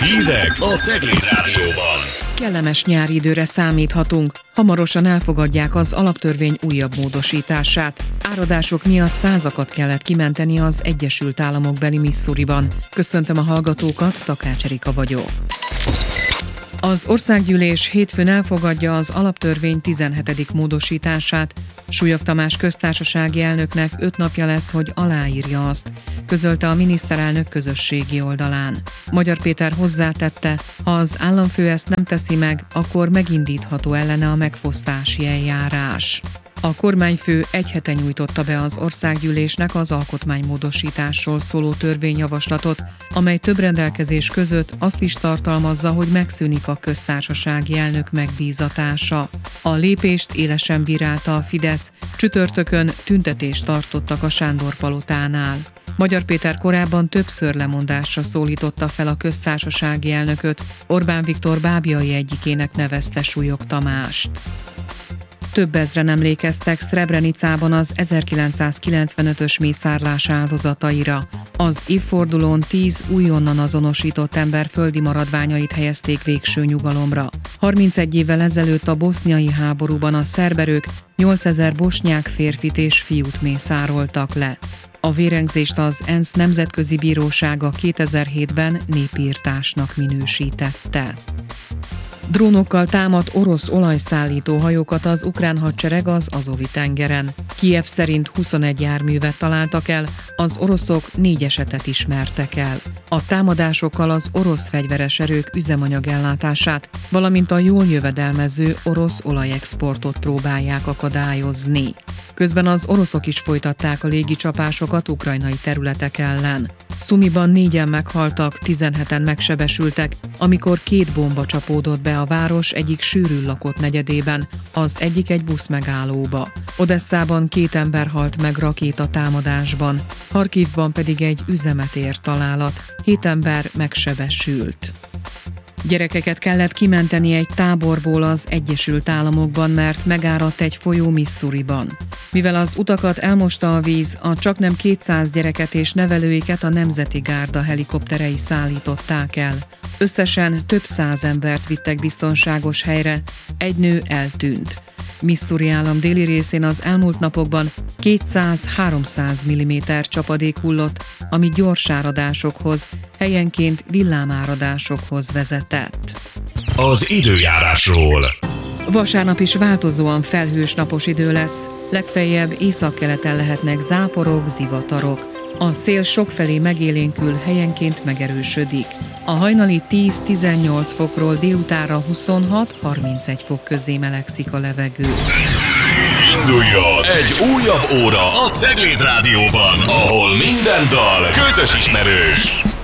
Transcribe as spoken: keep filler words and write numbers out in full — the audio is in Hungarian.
Hírek a Cegléd Rádióban. Kellemes nyári időre számíthatunk. Hamarosan elfogadják az alaptörvény újabb módosítását. Áradások miatt százakat kellett kimenteni az Egyesült Államokbeli Missouriban. Köszöntöm a hallgatókat, Takács Erika vagyok. Az országgyűlés hétfőn elfogadja az alaptörvény tizenhetedik módosítását. Súlyog Tamás köztársasági elnöknek öt napja lesz, hogy aláírja azt, közölte a miniszterelnök közösségi oldalán. Magyar Péter hozzátette, ha az államfő ezt nem teszi meg, akkor megindítható ellene a megfosztási eljárás. A kormányfő egy hete nyújtotta be az országgyűlésnek az alkotmánymódosításról szóló törvényjavaslatot, amely több rendelkezés között azt is tartalmazza, hogy megszűnik a köztársasági elnök megbízatása. A lépést élesen bírálta a Fidesz, csütörtökön tüntetést tartottak a Sándor-palotánál. Magyar Péter korábban többször lemondásra szólította fel a köztársasági elnököt, Orbán Viktor bábjai egyikének nevezte Súlyog Tamást. Több ezren emlékeztek Srebrenicában az ezerkilencszázkilencvenötös mészárlás áldozataira. Az évfordulón tíz újonnan azonosított ember földi maradványait helyezték végső nyugalomra. harmincegy évvel ezelőtt a boszniai háborúban a szerberök nyolcezer bosnyák férfit és fiút mészároltak le. A vérengzést az ENSZ Nemzetközi Bírósága kétezer-hétben népirtásnak minősítette. Drónokkal támadt orosz olajszállító hajókat az ukrán hadsereg az Azovi-tengeren. Kijev szerint huszonegy járművet találtak el, az oroszok négy esetet ismertek el. A támadásokkal az orosz fegyveres erők üzemanyagellátását, valamint a jól jövedelmező orosz olajexportot próbálják akadályozni. Közben az oroszok is folytatták a légicsapásokat ukrajnai területek ellen. Szumiban négyen meghaltak, tizenheten megsebesültek, amikor két bomba csapódott be a város egyik sűrűn lakott negyedében, az egyik egy busz megállóba. Odesszában két ember halt meg rakétatámadásban, Harkivban pedig egy üzemet ért találat, hét ember megsebesült. Gyerekeket kellett kimenteni egy táborból az Egyesült Államokban, mert megáradt egy folyó Missouriban. Mivel az utakat elmosta a víz, a csaknem kétszáz gyereket és nevelőiket a Nemzeti Gárda helikopterei szállították el. Összesen több száz embert vittek biztonságos helyre, egy nő eltűnt. Missouri állam déli részén az elmúlt napokban kétszáz-háromszáz milliméter csapadék hullott, ami gyors áradásokhoz, helyenként villámáradásokhoz vezetett. Az időjárásról. Vasárnap is változóan felhős napos idő lesz, legfeljebb északkeleten lehetnek záporok, zivatarok. A szél sokfelé megélénkül, helyenként megerősödik. A hajnali tíz-tizennyolc fokról délutánra huszonhat-harmincegy fok közé melegszik a levegő. Induljon egy újabb óra a Cegléd Rádióban, ahol minden dal közös ismerős.